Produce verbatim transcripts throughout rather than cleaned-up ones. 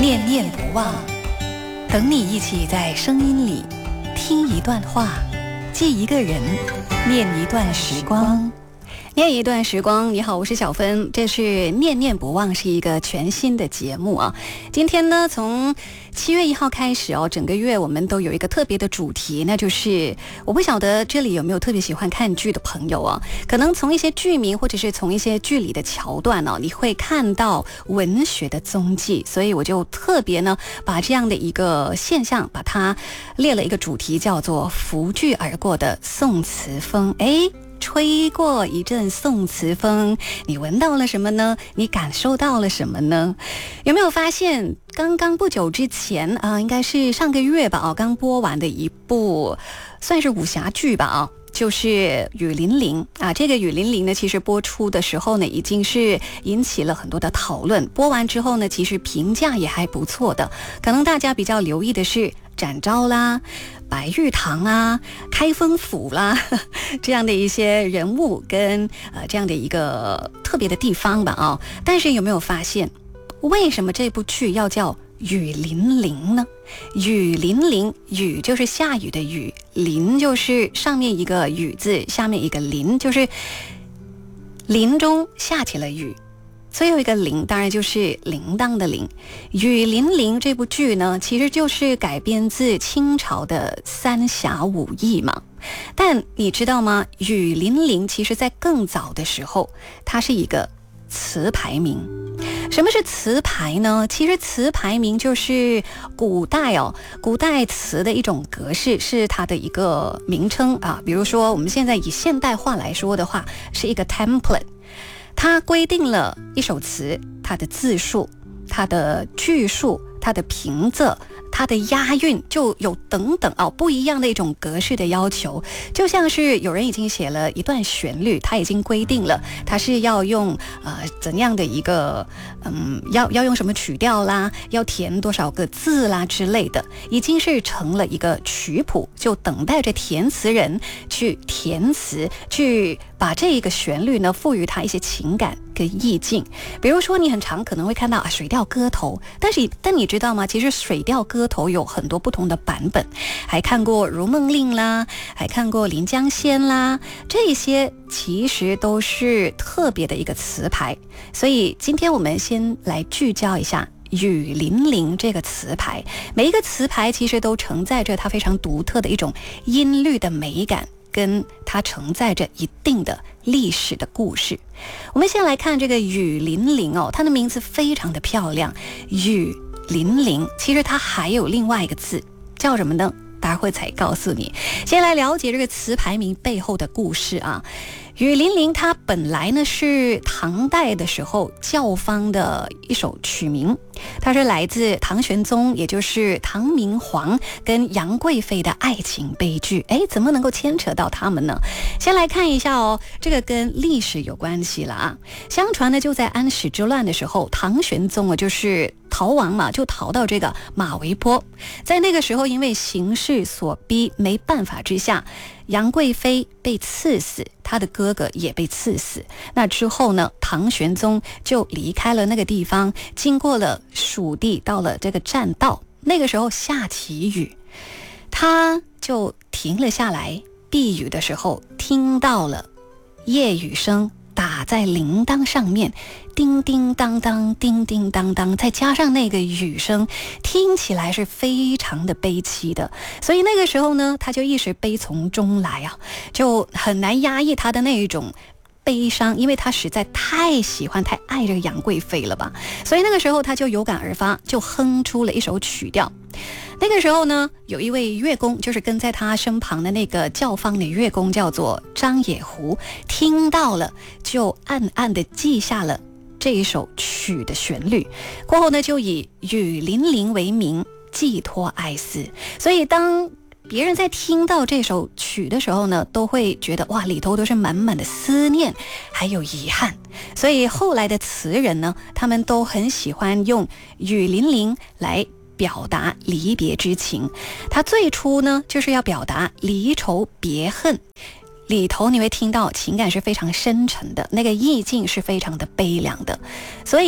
念念不忘，等你一起在声音里听一段话，记一个人，念一段时光。念一段时光，你好，我是小芬，这是念念不忘，是一个全新的节目啊。今天呢，从七月一号开始哦，整个月我们都有一个特别的主题，那就是我不晓得这里有没有特别喜欢看剧的朋友啊，可能从一些剧名或者是从一些剧里的桥段哦，你会看到文学的踪迹，所以我就特别呢把这样的一个现象把它列了一个主题，叫做拂剧而过的宋词风。诶吹过一阵宋词风，你闻到了什么呢？你感受到了什么呢？有没有发现刚刚不久之前啊、呃，应该是上个月吧啊，刚播完的一部算是武侠剧吧啊，就是《雨霖铃》啊。这个《雨霖铃》呢，其实播出的时候呢，已经是引起了很多的讨论。播完之后呢，其实评价也还不错的。可能大家比较留意的是展昭啦、白玉堂啊、开封府啦这样的一些人物跟呃这样的一个特别的地方吧啊。但是有没有发现，为什么这部剧要叫雨霖铃呢？雨霖铃，雨就是下雨的雨，霖就是上面一个雨字，下面一个林，就是林中下起了雨。最后一个铃当然就是铃铛的铃。雨霖铃这部剧呢，其实就是改编自清朝的三侠五义嘛。但你知道吗？雨霖铃其实在更早的时候，它是一个词牌名。什么是词牌呢？其实词牌名就是古代哦，古代词的一种格式，是它的一个名称啊。比如说我们现在以现代化来说的话，是一个 template。它规定了一首词，它的字数、它的句数、它的平仄、它的押韵，就有等等哦不一样的一种格式的要求。就像是有人已经写了一段旋律，他已经规定了他是要用呃怎样的一个嗯要要用什么曲调啦，要填多少个字啦之类的，已经是成了一个曲谱，就等待着填词人去填词，去把这个旋律呢赋予它一些情感跟意境。比如说你很常可能会看到啊水调歌头，但是但你知道吗？其实水调歌头有很多不同的版本，还看过如梦令啦，还看过临江仙啦，这些其实都是特别的一个词牌。所以今天我们先来聚焦一下雨霖铃这个词牌。每一个词牌其实都承载着它非常独特的一种音律的美感，跟它承载着一定的历史的故事。我们先来看这个雨霖铃哦，它的名字非常的漂亮，雨霖铃，其实它还有另外一个字叫什么呢？待会才告诉你。先来了解这个词牌名背后的故事啊。雨霖铃它本来呢是唐代的时候教坊的一首曲名，它是来自唐玄宗，也就是唐明皇跟杨贵妃的爱情悲剧。诶，怎么能够牵扯到他们呢？先来看一下哦，这个跟历史有关系了啊。相传呢，就在安史之乱的时候，唐玄宗啊就是逃亡嘛，就逃到这个马嵬坡。在那个时候，因为形势所逼，没办法之下，杨贵妃被赐死，她的哥哥也被赐死。那之后呢，唐玄宗就离开了那个地方，经过了蜀地，到了这个栈道。那个时候下起雨，他就停了下来，避雨的时候听到了夜雨声打在铃铛上面，叮叮当当，叮叮当当，再加上那个雨声，听起来是非常的悲凄的。所以那个时候呢，他就一时悲从中来啊，就很难压抑他的那一种悲伤，因为他实在太喜欢太爱这个杨贵妃了吧。所以那个时候他就有感而发，就哼出了一首曲调。那个时候呢，有一位乐工，就是跟在他身旁的那个教坊的乐工叫做张野狐，听到了就暗暗地记下了这一首曲的旋律，过后呢就以雨霖铃为名，寄托哀思。所以当别人在听到这首曲的时候呢，都会觉得哇，里头都是满满的思念还有遗憾。所以后来的词人呢，他们都很喜欢用雨霖铃来表达离别之情。它最初呢就是要表达离愁别恨，里头你会听到情感是非常深沉的，那个意境是非常的悲凉的。所以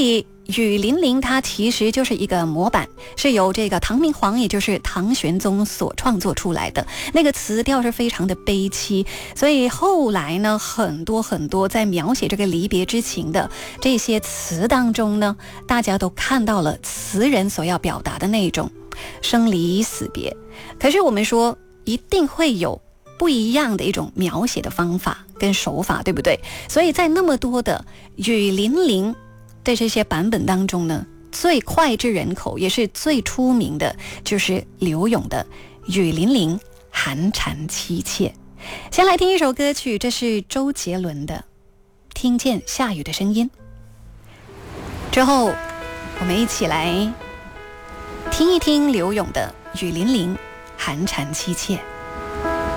雨霖铃它其实就是一个模板，是由这个唐明皇也就是唐玄宗所创作出来的。那个词调是非常的悲凄，所以后来呢，很多很多在描写这个离别之情的这些词当中呢，大家都看到了词人所要表达的那种生离死别。可是我们说一定会有不一样的一种描写的方法跟手法，对不对？所以在那么多的雨霖铃的这些版本当中呢，最脍炙人口也是最出名的就是柳永的雨霖铃寒蝉凄切。先来听一首歌曲，这是周杰伦的听见下雨的声音，之后我们一起来听一听柳永的雨霖铃寒蝉凄切。